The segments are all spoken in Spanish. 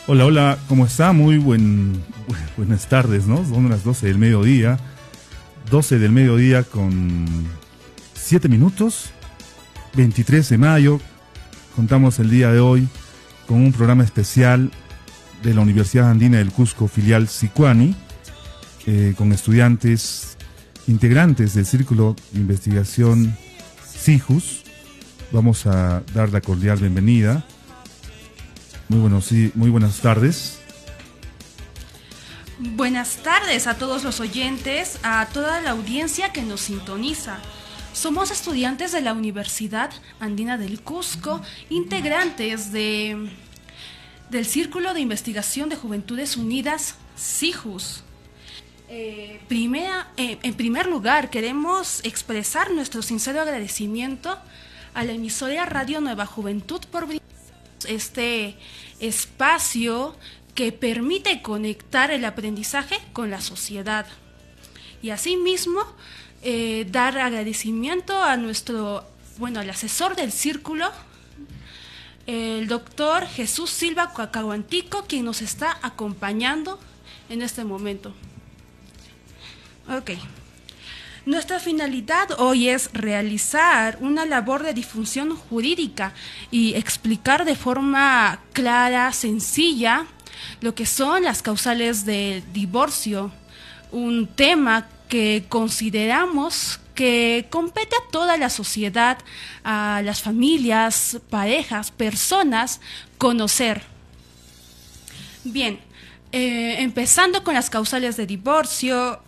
Hola, hola, ¿cómo está? Buenas tardes, ¿no? Son las 12 del mediodía. 12 del mediodía con 7 minutos. 23 de mayo. Contamos el día de hoy con un programa especial de la Universidad Andina del Cusco, filial Sicuani, con estudiantes integrantes del Círculo de Investigación CIJUS. Vamos a dar la cordial bienvenida. Muy buenas tardes. Buenas tardes a todos los oyentes, a toda la audiencia que nos sintoniza. Somos estudiantes de la Universidad Andina del Cusco, integrantes del Círculo de Investigación de Juventudes Unidas, CIJUS. En primer lugar, queremos expresar nuestro sincero agradecimiento a la emisora Radio Nueva Juventud por brindarnos este espacio que permite conectar el aprendizaje con la sociedad. Y asimismo, dar agradecimiento a al asesor del círculo, el doctor Jesús Silva Cacahuantico, quien nos está acompañando en este momento. Ok. Nuestra finalidad hoy es realizar una labor de difusión jurídica y explicar de forma clara, sencilla, lo que son las causales de divorcio, un tema que consideramos que compete a toda la sociedad, a las familias, parejas, personas, conocer. Bien, empezando con las causales de divorcio,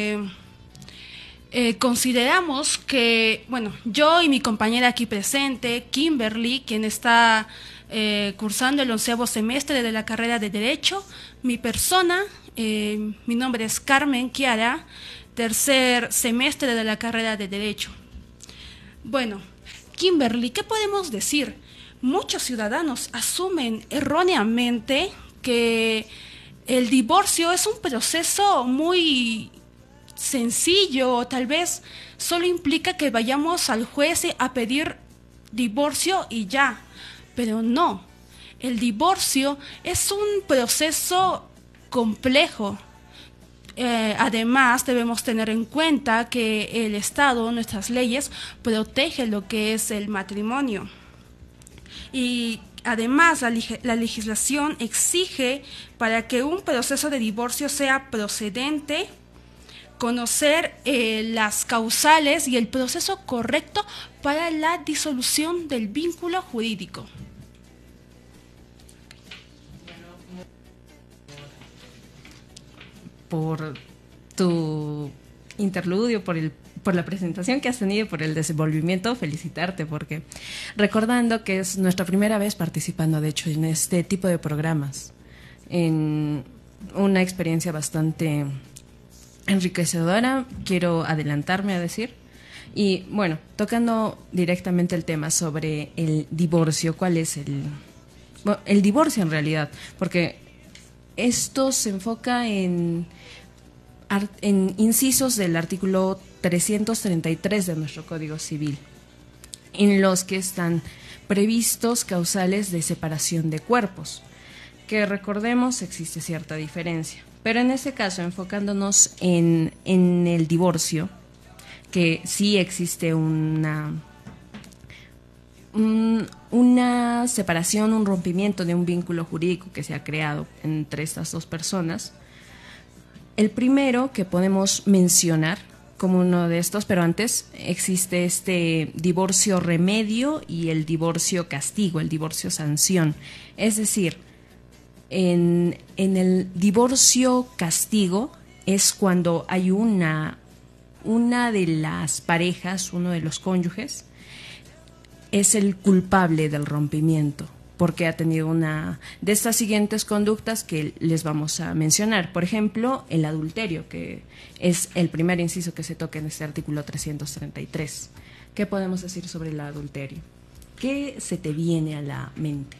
consideramos que, yo y mi compañera aquí presente, Kimberly, quien está cursando el 11º semestre de la carrera de Derecho, mi persona, mi nombre es Carmen Chiara, tercer semestre de la carrera de Derecho. Bueno, Kimberly, ¿qué podemos decir? Muchos ciudadanos asumen erróneamente que el divorcio es un proceso muy sencillo, o tal vez solo implica que vayamos al juez a pedir divorcio y ya, pero no, el divorcio es un proceso complejo. Además, debemos tener en cuenta que el Estado, nuestras leyes, protege lo que es el matrimonio. Y además, la legislación exige, para que un proceso de divorcio sea procedente, conocer las causales y el proceso correcto para la disolución del vínculo jurídico. Por tu interludio, por la presentación que has tenido, por el desenvolvimiento, felicitarte, porque recordando que es nuestra primera vez participando, de hecho, en este tipo de programas, en una experiencia bastante enriquecedora, quiero adelantarme a decir. Y bueno, tocando directamente el tema sobre el divorcio, ¿cuál es el divorcio en realidad? Porque esto se enfoca en incisos del artículo 333 de nuestro Código Civil, en los que están previstos causales de separación de cuerpos, que recordemos existe cierta diferencia. Pero en este caso, enfocándonos en el divorcio, que sí existe una separación, un rompimiento de un vínculo jurídico que se ha creado entre estas dos personas. El primero que podemos mencionar como uno de estos, pero antes existe este divorcio remedio y el divorcio castigo, el divorcio sanción. Es decir, en el divorcio castigo es cuando hay una de las parejas, uno de los cónyuges, es el culpable del rompimiento, porque ha tenido una de estas siguientes conductas que les vamos a mencionar. Por ejemplo, el adulterio, que es el primer inciso que se toca en este artículo 333. ¿Qué podemos decir sobre el adulterio? ¿Qué se te viene a la mente?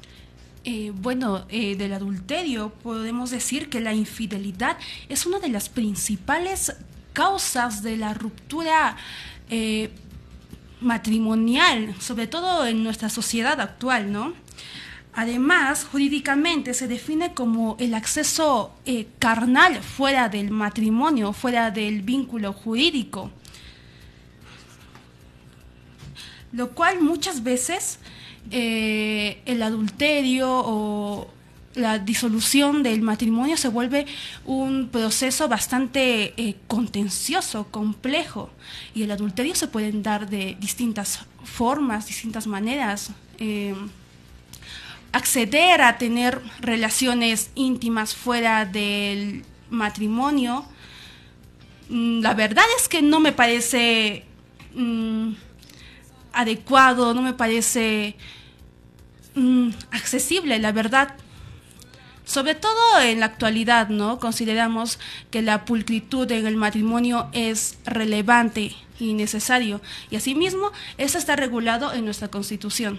Del adulterio podemos decir que la infidelidad es una de las principales causas de la ruptura matrimonial, sobre todo en nuestra sociedad actual, ¿no? Además, jurídicamente se define como el acceso carnal fuera del matrimonio, fuera del vínculo jurídico, lo cual muchas veces el adulterio o la disolución del matrimonio se vuelve un proceso bastante contencioso, complejo, y el adulterio se pueden dar de distintas formas, distintas maneras. Acceder a tener relaciones íntimas fuera del matrimonio, la verdad es que no me parece adecuado, no me parece accesible, la verdad. Sobre todo en la actualidad, ¿no? Consideramos que la pulcritud en el matrimonio es relevante y necesario, y asimismo, eso está regulado en nuestra Constitución.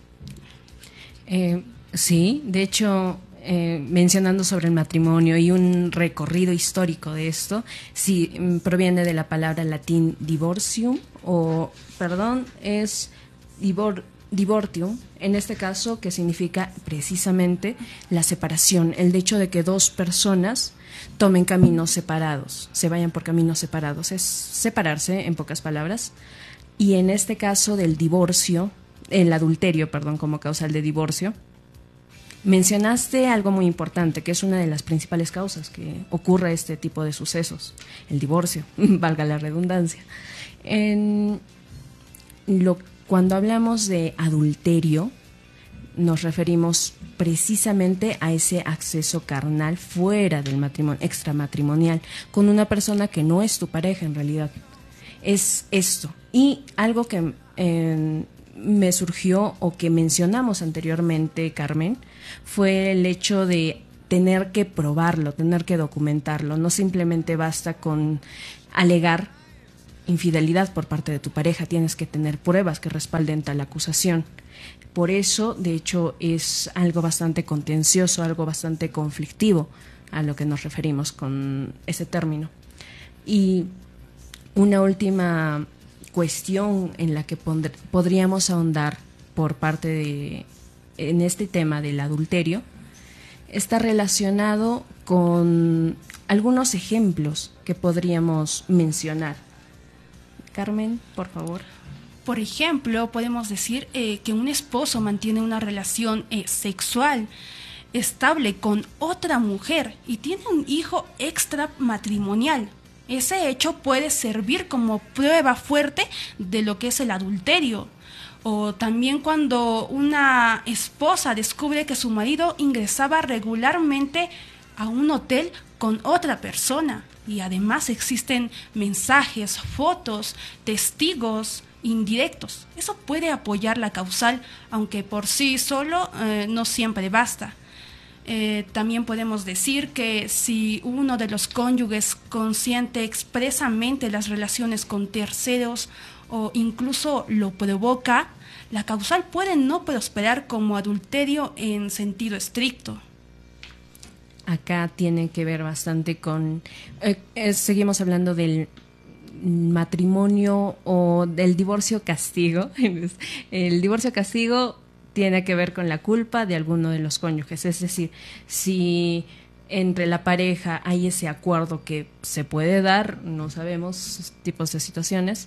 Sí, de hecho, mencionando sobre el matrimonio y un recorrido histórico de esto, sí, proviene de la palabra latín divorcium, es divortium, en este caso, que significa precisamente la separación, el hecho de que dos personas tomen caminos separados, se vayan por caminos separados, es separarse, en pocas palabras, y en este caso del divorcio, el adulterio, perdón, como causal de divorcio, mencionaste algo muy importante, que es una de las principales causas que ocurre este tipo de sucesos, el divorcio, valga la redundancia. Cuando hablamos de adulterio, nos referimos precisamente a ese acceso carnal fuera del matrimonio, extramatrimonial, con una persona que no es tu pareja en realidad. Es esto. Y algo que me surgió o que mencionamos anteriormente, Carmen, fue el hecho de tener que probarlo, tener que documentarlo. No simplemente basta con alegar infidelidad por parte de tu pareja, tienes que tener pruebas que respalden tal acusación. Por eso, de hecho, es algo bastante contencioso, algo bastante conflictivo a lo que nos referimos con ese término. Y una última cuestión en la que podríamos ahondar por parte en este tema del adulterio está relacionado con algunos ejemplos que podríamos mencionar. Carmen, por favor. Por ejemplo, podemos decir que un esposo mantiene una relación sexual estable con otra mujer y tiene un hijo extramatrimonial. Ese hecho puede servir como prueba fuerte de lo que es el adulterio. O también cuando una esposa descubre que su marido ingresaba regularmente a un hotel con otra persona. Y además existen mensajes, fotos, testigos indirectos. Eso puede apoyar la causal, aunque por sí solo no siempre basta. También podemos decir que si uno de los cónyuges consiente expresamente las relaciones con terceros o incluso lo provoca, la causal puede no prosperar como adulterio en sentido estricto. Acá tiene que ver bastante con... seguimos hablando del matrimonio o del divorcio castigo. El divorcio castigo tiene que ver con la culpa de alguno de los cónyuges. Es decir, si entre la pareja hay ese acuerdo que se puede dar, no sabemos tipos de situaciones,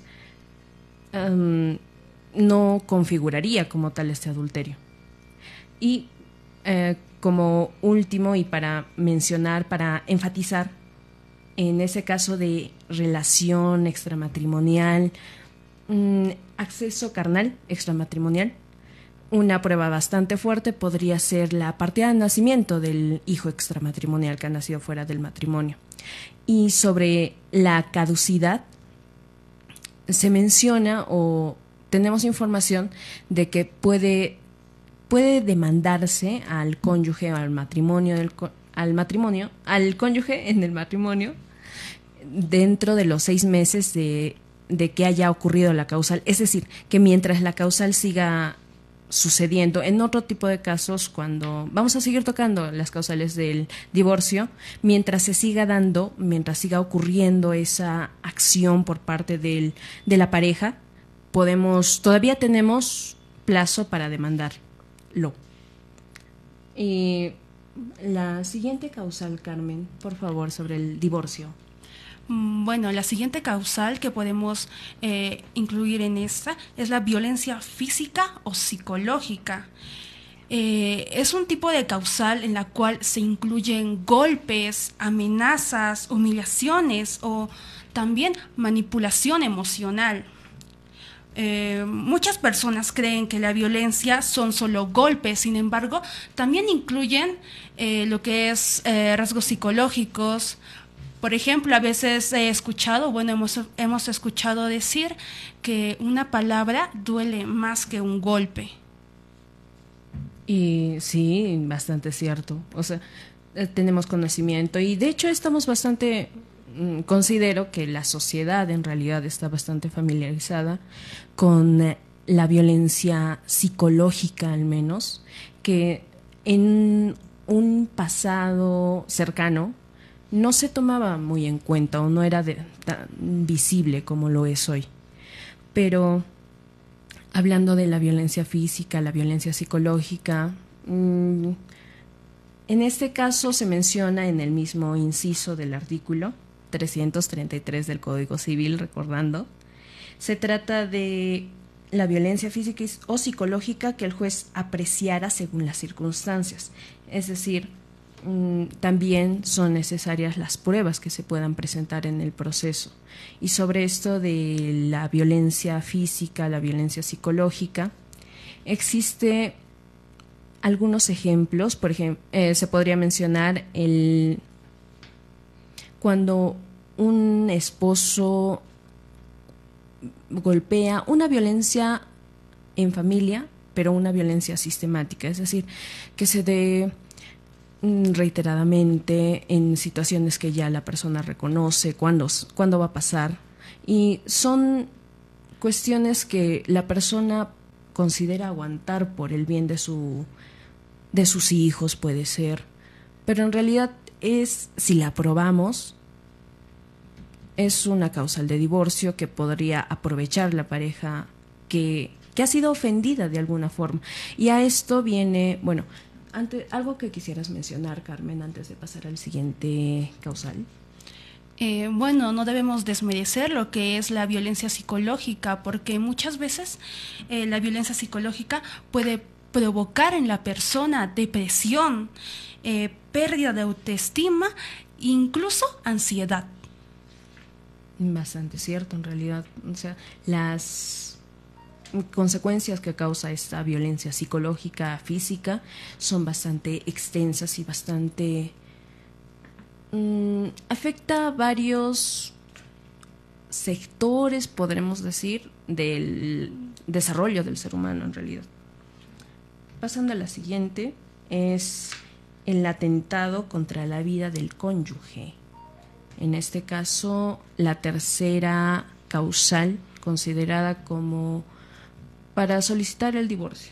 no configuraría como tal este adulterio. Y como último, y para mencionar, para enfatizar, en ese caso de relación extramatrimonial, acceso carnal extramatrimonial, una prueba bastante fuerte podría ser la partida de nacimiento del hijo extramatrimonial que ha nacido fuera del matrimonio. Y sobre la caducidad, se menciona o tenemos información de que puede demandarse al cónyuge o al cónyuge en el matrimonio dentro de los 6 meses de que haya ocurrido la causal. Es decir, que mientras la causal siga sucediendo, en otro tipo de casos, cuando vamos a seguir tocando las causales del divorcio, mientras se siga dando, mientras siga ocurriendo esa acción por parte de la pareja, todavía tenemos plazo para demandarlo. Y la siguiente causal, Carmen, por favor, sobre el divorcio. Bueno, la siguiente causal que podemos incluir en esta es la violencia física o psicológica. Es un tipo de causal en la cual se incluyen golpes, amenazas, humillaciones o también manipulación emocional. Muchas personas creen que la violencia son solo golpes, sin embargo, también incluyen lo que es rasgos psicológicos. Por ejemplo, a veces he escuchado, hemos escuchado decir que una palabra duele más que un golpe. Y sí, bastante cierto. O sea, tenemos conocimiento y de hecho estamos bastante, considero que la sociedad en realidad está bastante familiarizada con la violencia psicológica, al menos, que en un pasado cercano no se tomaba muy en cuenta o no era tan visible como lo es hoy. Pero hablando de la violencia física, la violencia psicológica, en este caso se menciona en el mismo inciso del artículo 333 del Código Civil, recordando, se trata de la violencia física o psicológica que el juez apreciara según las circunstancias. Es decir, también son necesarias las pruebas que se puedan presentar en el proceso. Y sobre esto de la violencia física, la violencia psicológica, existe algunos ejemplos. Por ejemplo, se podría mencionar cuando un esposo golpea, una violencia en familia, pero una violencia sistemática, es decir, que se dé reiteradamente en situaciones que ya la persona reconoce, cuándo va a pasar, y son cuestiones que la persona considera aguantar por el bien de sus hijos, puede ser, pero en realidad si la aprobamos, es una causal de divorcio que podría aprovechar la pareja que ha sido ofendida de alguna forma. Y a esto viene, bueno, algo que quisieras mencionar, Carmen, antes de pasar al siguiente causal. Bueno, no debemos desmerecer lo que es la violencia psicológica, porque muchas veces la violencia psicológica puede provocar en la persona depresión, pérdida de autoestima, incluso ansiedad. Bastante cierto, en realidad. O sea, las consecuencias que causa esta violencia psicológica, física, son bastante extensas y bastante afecta a varios sectores, podremos decir, del desarrollo del ser humano en realidad. Pasando a la siguiente, es el atentado contra la vida del cónyuge. En este caso, la tercera causal considerada como para solicitar el divorcio.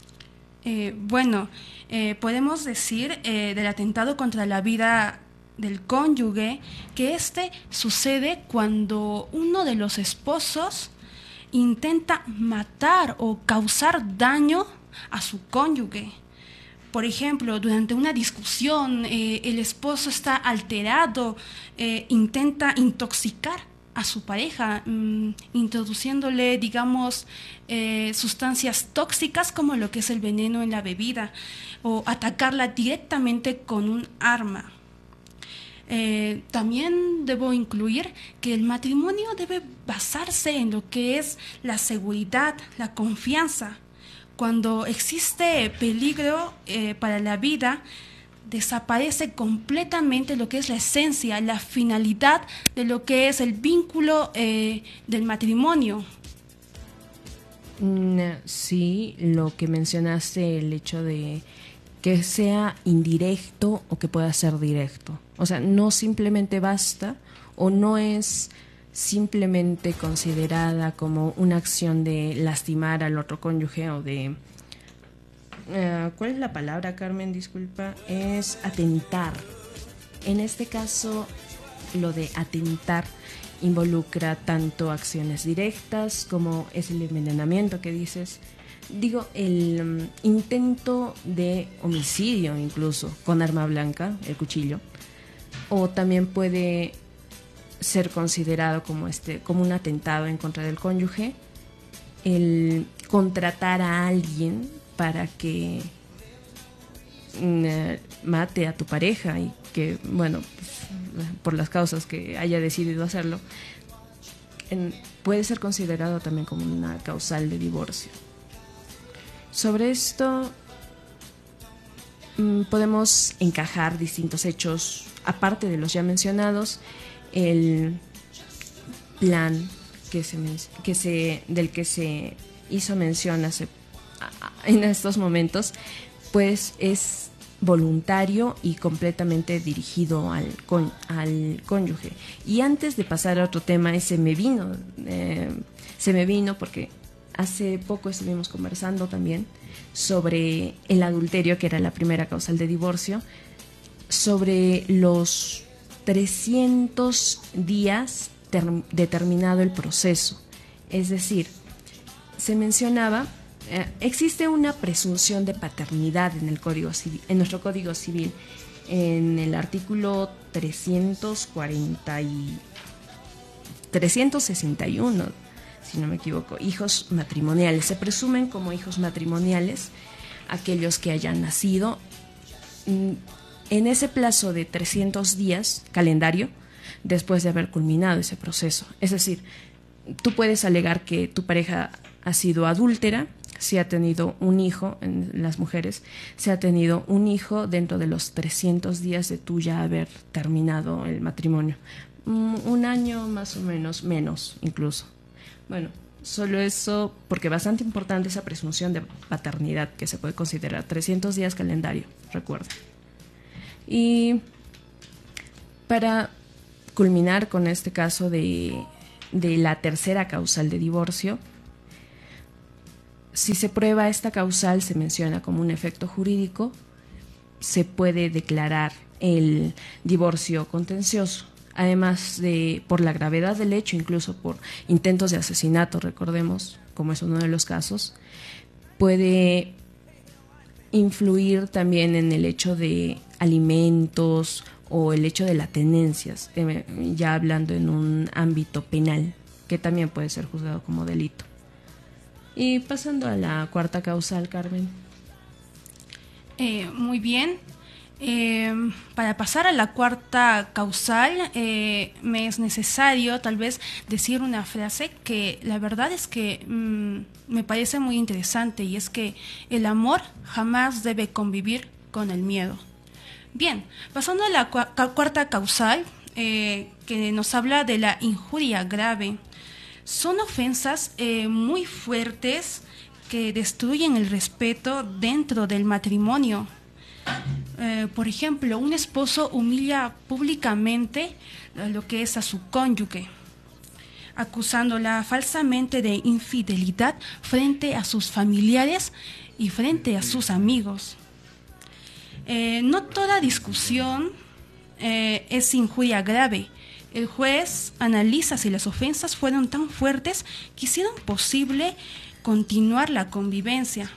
Podemos decir del atentado contra la vida del cónyuge que sucede cuando uno de los esposos intenta matar o causar daño a su cónyuge. Por ejemplo, durante una discusión, el esposo está alterado, intenta intoxicar a su pareja, introduciéndole, digamos, sustancias tóxicas como lo que es el veneno en la bebida, o atacarla directamente con un arma. También debo incluir que el matrimonio debe basarse en lo que es la seguridad, la confianza. Cuando existe peligro para la vida, desaparece completamente lo que es la esencia, la finalidad de lo que es el vínculo del matrimonio. Sí, lo que mencionaste, el hecho de que sea indirecto o que pueda ser directo. O sea, no simplemente basta o no es simplemente considerada como una acción de lastimar al otro cónyuge o de... ¿cuál es la palabra, Carmen? Disculpa. Es atentar. En este caso, lo de atentar involucra tanto acciones directas como es el envenenamiento que dices, Digo, el intento de homicidio incluso con arma blanca, el cuchillo, o también puede ser considerado como un atentado en contra del cónyuge, el contratar a alguien para que mate a tu pareja y que, bueno, pues, por las causas que haya decidido hacerlo, puede ser considerado también como una causal de divorcio. Sobre esto podemos encajar distintos hechos, aparte de los ya mencionados, el plan del que se hizo mención en estos momentos, pues es voluntario y completamente dirigido al cónyuge. Y antes de pasar a otro tema, se me vino porque hace poco estuvimos conversando también sobre el adulterio, que era la primera causal de divorcio, sobre los 300 días determinado el proceso. Es decir, se mencionaba, existe una presunción de paternidad en el Código Civil, en nuestro Código Civil, en el artículo 361, si no me equivoco, hijos matrimoniales. Se presumen como hijos matrimoniales aquellos que hayan nacido en ese plazo de 300 días calendario después de haber culminado ese proceso. Es decir, tú puedes alegar que tu pareja ha sido adúltera si ha tenido un hijo, en las mujeres, se ha tenido un hijo dentro de los 300 días de tú ya haber terminado el matrimonio. Un año más o menos incluso. Bueno, solo eso, porque bastante importante esa presunción de paternidad que se puede considerar 300 días calendario, recuerda. Y para culminar con este caso de la tercera causal de divorcio, si se prueba esta causal, se menciona como un efecto jurídico, se puede declarar el divorcio contencioso. Además de por la gravedad del hecho, incluso por intentos de asesinato, recordemos, como es uno de los casos, puede influir también en el hecho de alimentos o el hecho de las tenencias, ya hablando en un ámbito penal, que también puede ser juzgado como delito. Y pasando a la cuarta causal, Carmen. Muy bien. Para pasar a la cuarta causal, me es necesario tal vez decir una frase que la verdad es que me parece muy interesante, y es que el amor jamás debe convivir con el miedo. Bien, pasando a la cuarta causal, que nos habla de la injuria grave. Son ofensas muy fuertes que destruyen el respeto dentro del matrimonio. Por ejemplo, un esposo humilla públicamente lo que es a su cónyuge, acusándola falsamente de infidelidad frente a sus familiares y frente a sus amigos. No toda discusión es injuria grave. El juez analiza si las ofensas fueron tan fuertes que hicieron posible continuar la convivencia.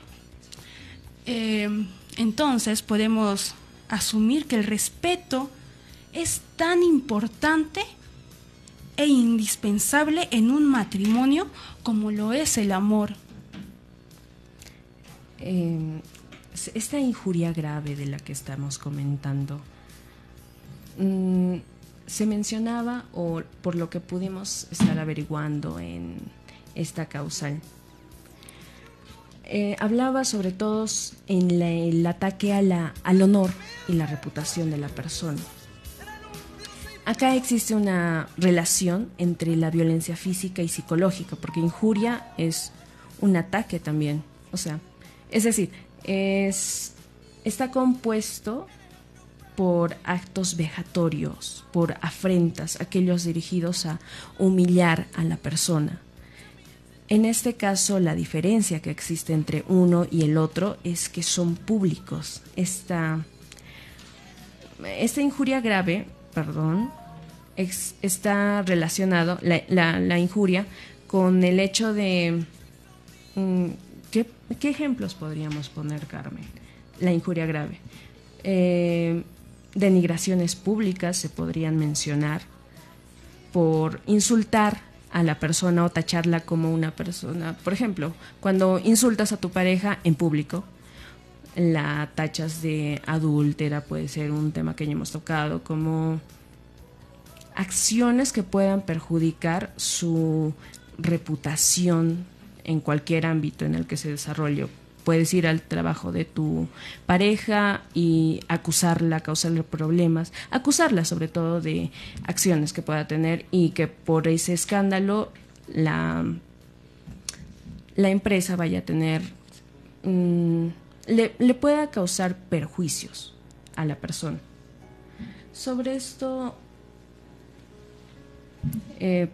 Entonces podemos asumir que el respeto es tan importante e indispensable en un matrimonio como lo es el amor. Esta injuria grave de la que estamos comentando se mencionaba, o por lo que pudimos estar averiguando en esta causal, hablaba sobre todo en el ataque al honor y la reputación de la persona. Acá existe una relación entre la violencia física y psicológica, porque injuria es un ataque también. O sea, es decir, está compuesto por actos vejatorios, por afrentas, aquellos dirigidos a humillar a la persona. En este caso, la diferencia que existe entre uno y el otro es que son públicos. Esta injuria grave, está relacionado, la injuria, con el hecho de que ¿Qué ejemplos podríamos poner, Carmen? La injuria grave. Denigraciones públicas se podrían mencionar por insultar a la persona o tacharla como una persona. Por ejemplo, cuando insultas a tu pareja en público, la tachas de adúltera, puede ser un tema que ya hemos tocado, como acciones que puedan perjudicar su reputación en cualquier ámbito en el que se desarrolle. Puedes ir al trabajo de tu pareja y acusarla, causarle problemas, acusarla sobre todo de acciones que pueda tener y que por ese escándalo la empresa vaya a tener, le pueda causar perjuicios a la persona. Sobre esto,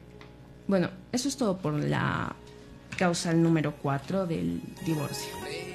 bueno, eso es todo por la causa número 4 del divorcio.